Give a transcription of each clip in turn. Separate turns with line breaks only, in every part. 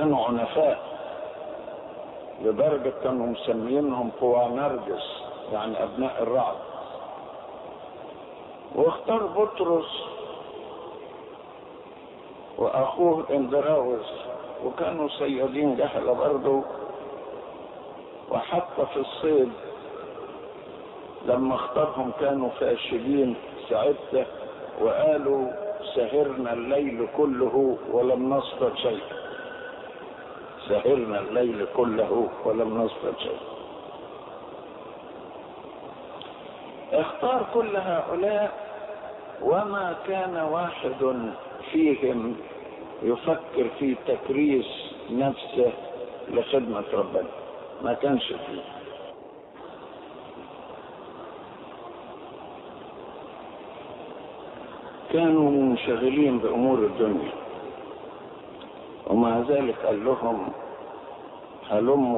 كانوا عنفاء لدرجة كانوا مسمينهم قوانرجس، يعني أبناء الرعد. واختار بطرس وأخوه اندراوس، وكانوا صيادين جهلة برضه. وحتى في الصيد لما اختارهم كانوا فاشلين ساعتها، وقالوا سهرنا الليل كله ولم نصطاد شيء. سهرنا الليل كله ولم نصطاد شيء. اختار كل هؤلاء، وما كان واحد فيهم يفكر في تكريس نفسه لخدمة ربنا، ما كانش فيه. كانوا منشغلين بأمور الدنيا، ومع ذلك قال لهم هلم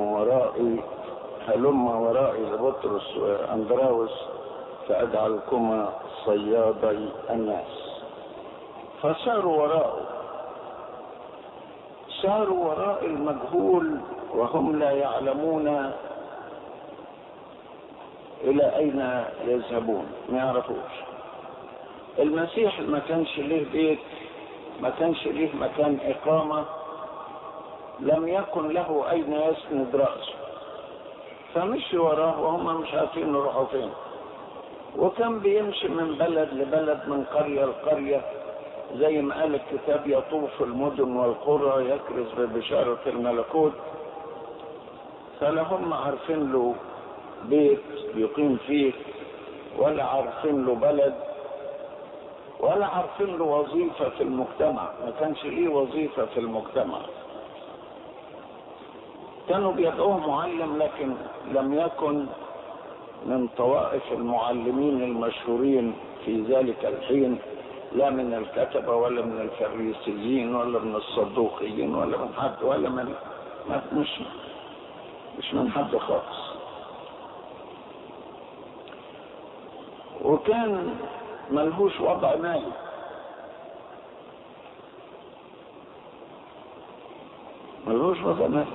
ورائي لبطرس وأندراوس فأجعلكما صيادي الناس. فصاروا وراءه، صاروا وراء المجهول وهم لا يعلمون إلى أين يذهبون، ما يعرفوش. المسيح ما كانش له بيت، ما كانش له مكان إقامة، لم يكن له أين يسند رأسه، فمشي وراه وهم مش عارفين يروحوا فين. وكان بيمشي من بلد لبلد، من قرية لقرية، زي ما قال الكتاب يطوف المدن والقرى يكرز ببشارة الملكوت. فلا هم عارفين له بيت يقيم فيه، ولا عارفين له بلد، ولا عارفين له وظيفة في المجتمع. ما كانش ليه وظيفة في المجتمع. كانوا بيدعوه معلم، لكن لم يكن من طوائف المعلمين المشهورين في ذلك الحين، لا من الكتبة ولا من الفريسيين ولا من الصدوقيين ولا من حد، ولا من مش من حد خالص. وكان ملهوش وضع مالي، ملهوش وضع مالي.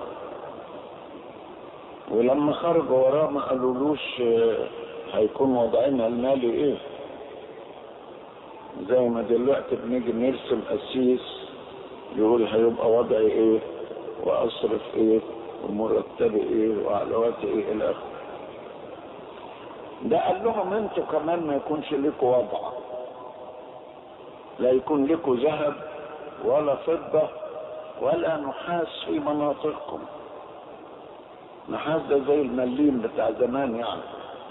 ولما خرجوا وراه ما قالولوش هيكون وضعنا المالي ايه، زي ما دلوقتي بنيجي نرسم قسيس يقول هيبقى وضعي ايه واصرف ايه ومرتبي ايه وعلاواتي ايه الى اخره. ده قال لهم انتوا كمان ما يكونش لكم وضع، لا يكون لكم ذهب ولا فضة ولا نحاس في مناطقكم. نحاس ده زي المليم بتاع زمان يعني.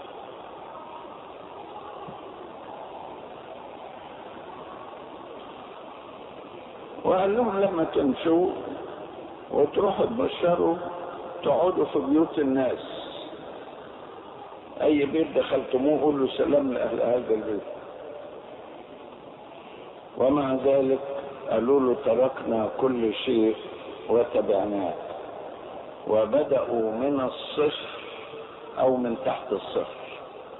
وقال لهم لما تمشوا وتروحوا تبشروا تقعدوا في بيوت الناس، اي بيت دخلتموه قولوا سلام لاهل هذا البيت. ومع ذلك قالوا له تركنا كل شيء وتبعناك. وبدأوا من الصفر او من تحت الصفر،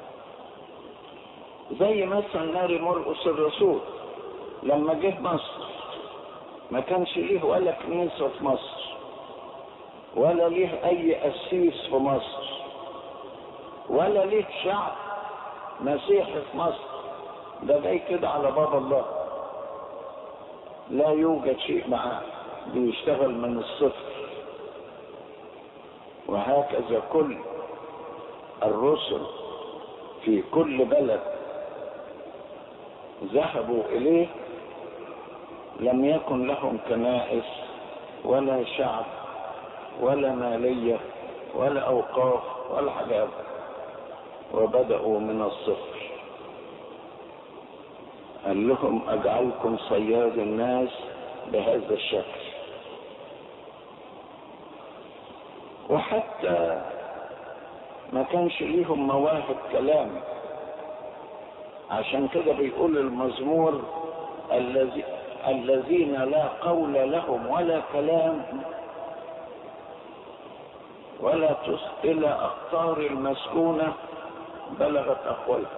زي مثلا ماري مرقس الرسول لما جه مصر ما كانش ليه ولا كنيسة في مصر، ولا ليه اي قسيس في مصر، ولا ليه شعب مسيحي في مصر. ده جاي كده على باب الله، لا يوجد شيء معاه، بيشتغل من الصفر. وهكذا كل الرسل في كل بلد ذهبوا إليه لم يكن لهم كنائس ولا شعب ولا مالية ولا أوقاف ولا حاجات، وبدأوا من الصفر. قال لهم أجعلكم صياد الناس بهذا الشكل. وحتى ما كانش ليهم مواهب كلام، عشان كده بيقول المزمور الذين لا قول لهم ولا كلام ولا إلى أقطار المسكونة بلغت أقوالها.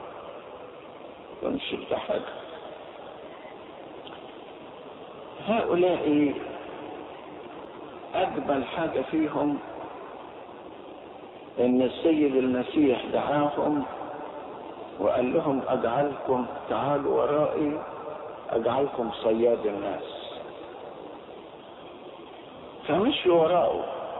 كانش بتاع حاجة. هؤلاء أجمل حاجة فيهم إن السيد المسيح دعاهم وقال لهم أجعلكم، تعالوا ورائي أجعلكم صياد الناس. فمشوا وراءه،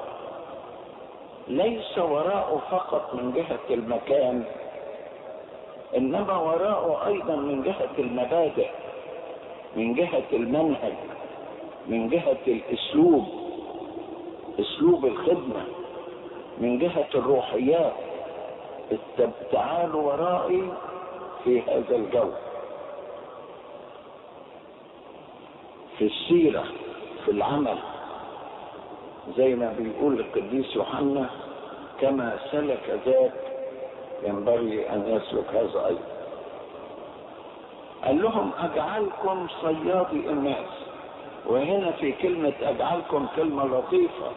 ليس وراءه فقط من جهة المكان، إنما وراءه أيضا من جهة المبادئ، من جهة المنهج، من جهة الأسلوب، أسلوب الخدمة، من جهة الروحيات. تعالوا ورائي في هذا الجو، في السيرة، في العمل، زي ما بيقول القديس يوحنا: كما سلك ذاك ينبغي أن يسلك هذا أيضا. قال لهم أجعلكم صيادي الناس. وهنا في كلمة أجعلكم كلمة لطيفة،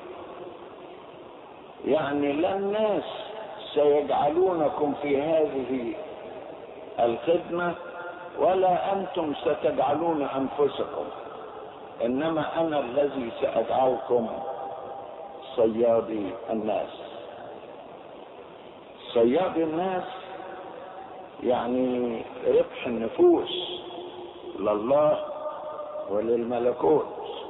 يعني لا الناس سيجعلونكم في هذه الخدمة ولا أنتم ستجعلون أنفسكم، إنما أنا الذي سأجعلكم صيادي الناس. صيادي الناس يعني ربح النفوس لله وللملكوت.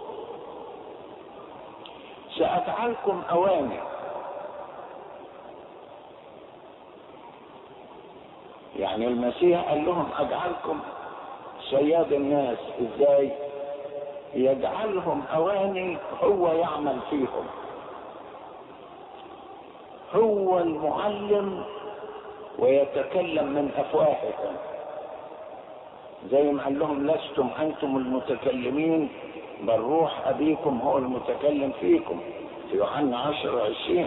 سأجعلكم أواني، يعني المسيح قال لهم أجعلكم صياد الناس. إزاي؟ يجعلهم أواني، هو يعمل فيهم، هو المعلم ويتكلم من أفواههم، زي ما قال لهم: لستم أنتم المتكلمين بل روح أبيكم هو المتكلم فيكم، في يوحنا 10:20.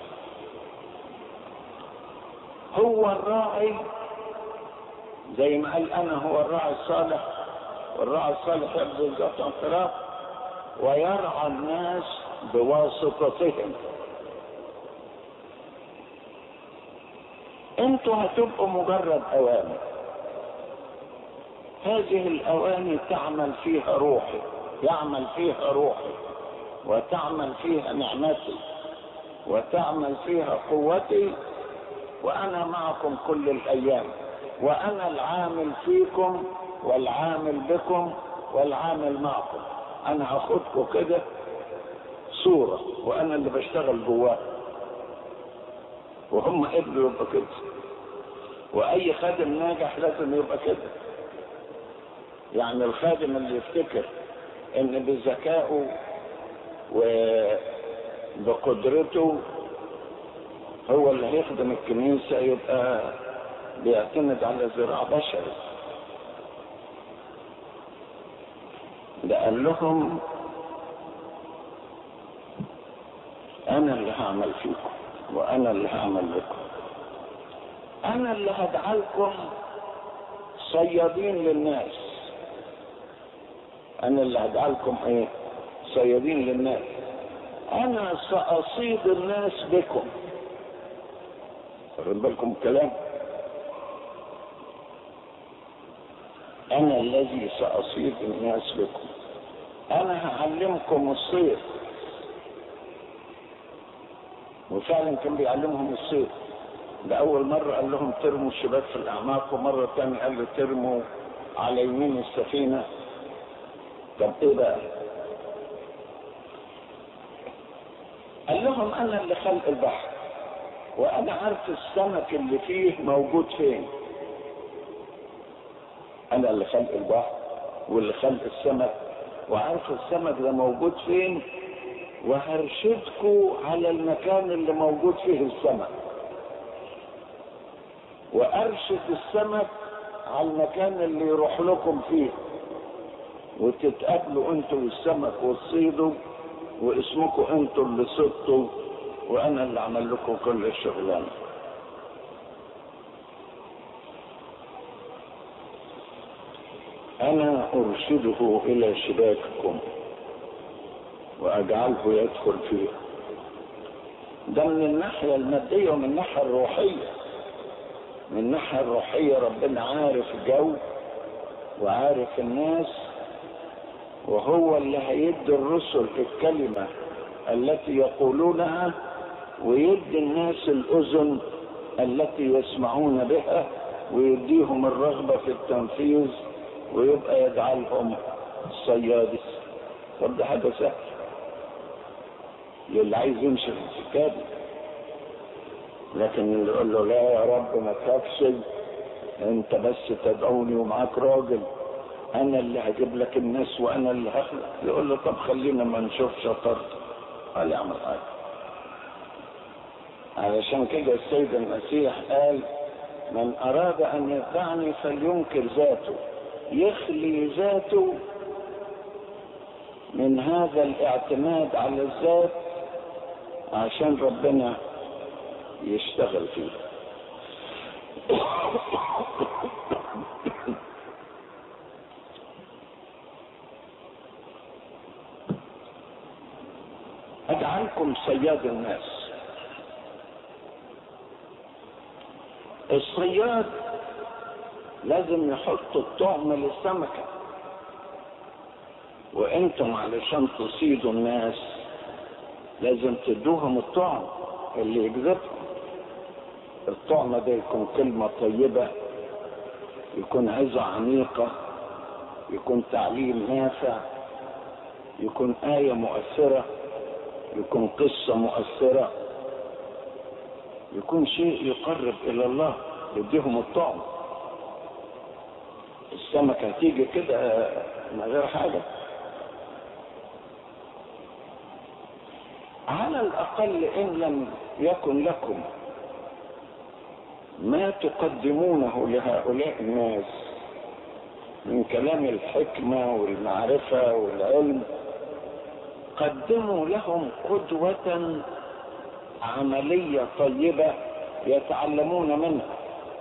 هو الراعي، زي ما قال: أنا هو الراعي الصالح، والراعي الصالح يبذل ذات انفراد ويرعى الناس بواسطتهم. انتوا هتبقوا مجرد أواني، هذه الأواني تعمل فيها روحي، يعمل فيها روحي، وتعمل فيها نعمتي، وتعمل فيها قوتي، وأنا معكم كل الأيام، وأنا العامل فيكم والعامل بكم والعامل معكم. أنا أخدكم كده صورة وأنا اللي بشتغل جواه، وهم قبلوا يبقى كده، وأي خادم ناجح لازم يبقى كده. يعني الخادم اللي يفتكر إن بذكائه وبقدرته هو اللي هيخدم الكنيسة يبقى بيعتمد على ذراع بشري. ده قال لهم: أنا اللي هعمل فيكم وأنا اللي هعمل لكم، أنا اللي هجعلكم صيادين للناس. أنا اللي هجعلكم إيه؟ صيادين للناس. أنا سأصيد الناس بكم. واخد بالكم الكلام؟ أنا الذي سأصيد الناس بكم، أنا هعلمكم الصيد. وفعلا كان بيعلمهم الصيد. ده أول مرة قال لهم ترموا الشباك في الأعماق، ومرة تانية قال له ترموا على يمين السفينة. طب إيه بقى؟ قال لهم: أنا اللي خلق البحر، وأنا عارف السمك اللي فيه موجود فين. أنا اللي خلق البحر واللي خلق السمك، وعارف السمك ده موجود فين، وهرشدكوا على المكان اللي موجود فيه السمك، وأرشد السمك على المكان اللي يروح لكم فيه، وتتقابلوا انتوا والسمك وتصيدوا، واسمكم انتوا اللي صدتوا، وانا اللي عمل لكم كل الشغلانه. انا ارشده الى شباككم واجعله يدخل فيه. ده من الناحيه الماديه ومن الناحيه الروحيه. من الناحيه الروحيه ربنا عارف الجو وعارف الناس، وهو اللي هيدي الرسل الكلمه التي يقولونها، ويدي الناس الأذن التي يسمعون بها، ويديهم الرغبة في التنفيذ، ويبقى يجعلهم صيادين. طب ده حاجة سهل للي عايز يمشي في السكة دي. لكن اللي يقول له لا يا رب ما تخافش، انت بس تدعوني ومعاك راجل، انا اللي هجيب لك الناس وانا اللي هخلق، يقول له طب خلينا ما نشوف شطارتك، قال يعمل حاجه. علشان كده السيد المسيح قال من اراد ان يتبعني فلينكر ذاته، يخلي ذاته من هذا الاعتماد على الذات عشان ربنا يشتغل فيه. أجعلكم صياد الناس. الصياد لازم يحط الطعم للسمكة، وانتم علشان تصيدوا الناس لازم تدوهم الطعم اللي يجذبهم. الطعم ده يكون كلمة طيبة، يكون عظة عميقة، يكون تعليم نافع، يكون آية مؤثرة، يكون قصة مؤثرة، يكون شيء يقرب إلى الله، يديهم الطعم. السمكة هتيجي كده من غير حاجة. على الأقل إن لم يكن لكم ما تقدمونه لهؤلاء الناس من كلام الحكمة والمعرفة والعلم، قدموا لهم قدوة عملية طيبة يتعلمون منها.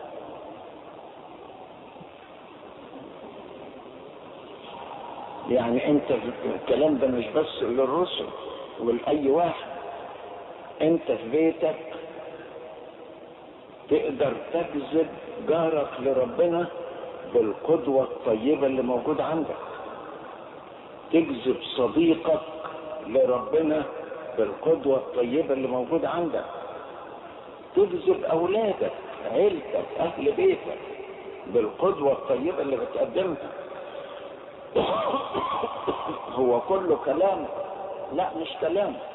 يعني انت الكلام ده مش بس للرسل ولأي واحد، انت في بيتك تقدر تجذب جارك لربنا بالقدوة الطيبة اللي موجودة عندك، تجذب صديقك لربنا بالقدوة الطيبة اللي موجودة عندك، تجذب أولادك عيلتك أهل بيتك بالقدوة الطيبة اللي بتقدمها. هو كله كلام؟ لا مش كلام،